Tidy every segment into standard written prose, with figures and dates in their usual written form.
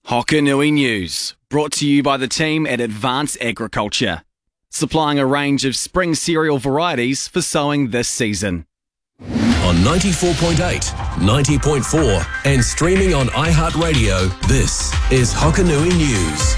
Hokanui News, brought to you by the team at Advanced Agriculture, supplying a range of spring cereal varieties for sowing this season. On 94.8, 90.4 and streaming on iHeartRadio, this is Hokanui News.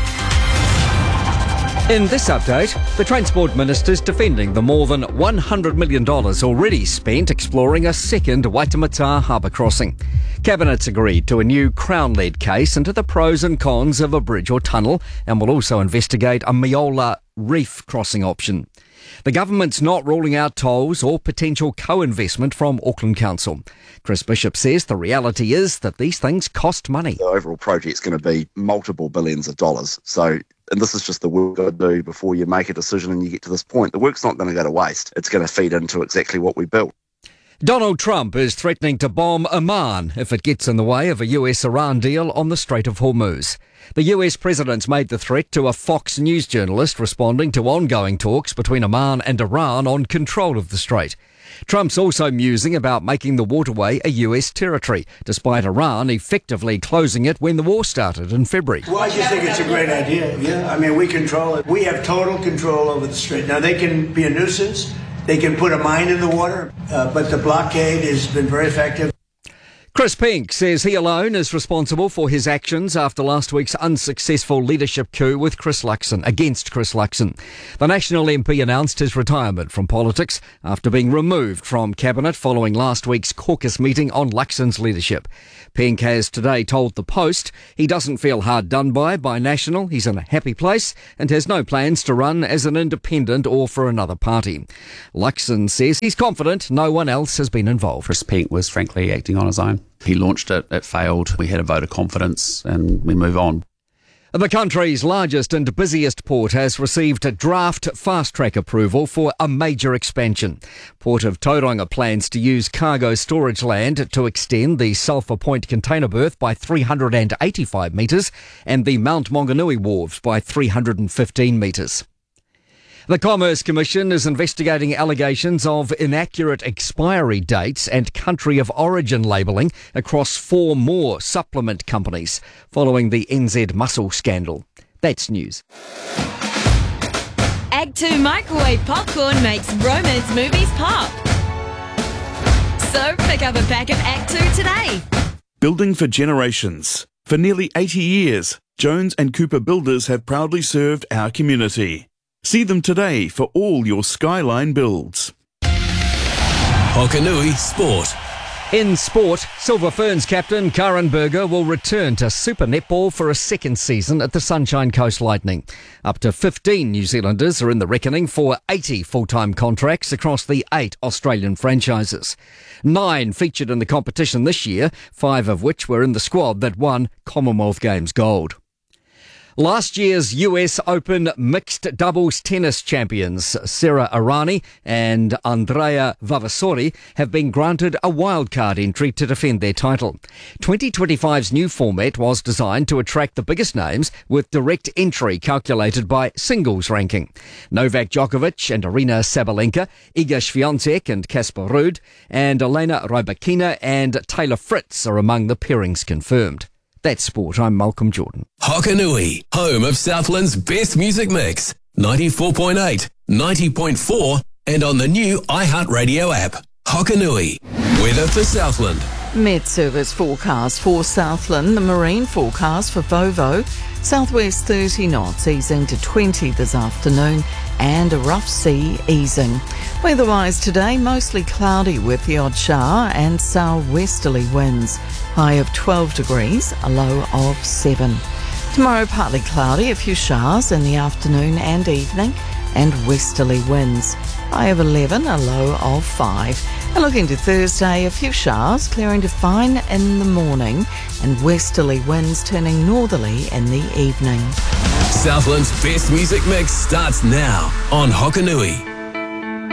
In this update, the Transport Minister's defending the more than $100 million already spent exploring a second Waitemata harbour crossing. Cabinet's agreed to a new Crown-led case into the pros and cons of a bridge or tunnel and will also investigate a Meola reef crossing option. The government's not ruling out tolls or potential co-investment from Auckland Council. Chris Bishop says the reality is that these things cost money. The overall project's going to be multiple billions of dollars. And this is just the work you've got to do before you make a decision and you get to this point. The work's not going to go to waste. It's going to feed into exactly what we built. Donald Trump is threatening to bomb Oman if it gets in the way of a US-Iran deal on the Strait of Hormuz. The US president's made the threat to a Fox News journalist responding to ongoing talks between Oman and Iran on control of the strait. Trump's also musing about making the waterway a US territory, despite Iran effectively closing it when the war started in February. Well, I just think it's a great idea, yeah. I mean, we control it. We have total control over the strait. Now, they can be a nuisance. They can put a mine in the water, but the blockade has been very effective. Chris Pink says he alone is responsible for his actions after last week's unsuccessful leadership coup with Chris Luxon, against Chris Luxon. The National MP announced his retirement from politics after being removed from Cabinet following last week's caucus meeting on Luxon's leadership. Pink has today told The Post he doesn't feel hard done by National, he's in a happy place and has no plans to run as an independent or for another party. Luxon says he's confident no one else has been involved. Chris Pink was frankly acting on his own. He launched it, it failed, we had a vote of confidence and we move on. The country's largest and busiest port has received a draft fast-track approval for a major expansion. Port of Tauranga plans to use cargo storage land to extend the Sulphur Point container berth by 385 metres and the Mount Maunganui wharves by 315 metres. The Commerce Commission is investigating allegations of inaccurate expiry dates and country of origin labelling across 4 more supplement companies following the NZ mussel scandal. That's news. Act 2 microwave popcorn makes romance movies pop. So pick up a pack of Act 2 today. Building for generations. For nearly 80 years, Jones and Cooper Builders have proudly served our community. See them today for all your Skyline builds. Hokanui Sport. In sport, Silver Ferns captain Karen Berger will return to Super Netball for a second season at the Sunshine Coast Lightning. Up to 15 New Zealanders are in the reckoning for 80 full-time contracts across the 8 Australian franchises. 9 featured in the competition this year, 5 of which were in the squad that won Commonwealth Games gold. Last year's US Open mixed doubles tennis champions Sara Errani and Andrea Vavasori have been granted a wildcard entry to defend their title. 2025's new format was designed to attract the biggest names with direct entry calculated by singles ranking. Novak Djokovic and Aryna Sabalenka, Iga Swiatek and Casper Ruud, and Elena Rybakina and Taylor Fritz are among the pairings confirmed. That's sport. I'm Malcolm Jordan. Hokanui, home of Southland's best music mix. 94.8, 90.4 and on the new iHeartRadio app. Hokanui, weather for Southland. Met Service forecast for Southland, the marine forecast for Vovo. Southwest 30 knots easing to 20 this afternoon and a rough sea easing. Weather-wise today, mostly cloudy with the odd shower and southwesterly winds. High of 12 degrees, a low of 7. Tomorrow partly cloudy, a few showers in the afternoon and evening and westerly winds. High of 11, a low of 5. And looking to Thursday, a few showers clearing to fine in the morning and westerly winds turning northerly in the evening. Southland's best music mix starts now on Hokanui.